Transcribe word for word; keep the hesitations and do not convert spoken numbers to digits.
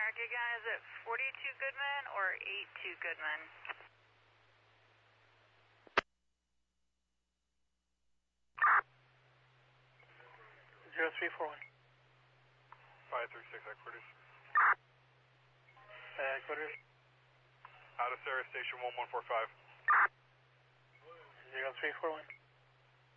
America, guy, is it forty-two Goodman or eighty-two Goodman? zero three four one. five three six, headquarters. Uh, headquarters. Out of Sarah, station one one four five. zero three four one.